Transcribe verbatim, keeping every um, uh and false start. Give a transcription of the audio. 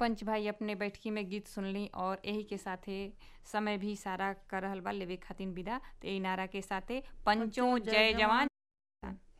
पंच भाई अपने बैठकी में गीत सुनली और यही के साथे समय भी इशारा कर रहल बा लेवे खातिन विदा। तो यही नारा के साथे पंचों जय जवान।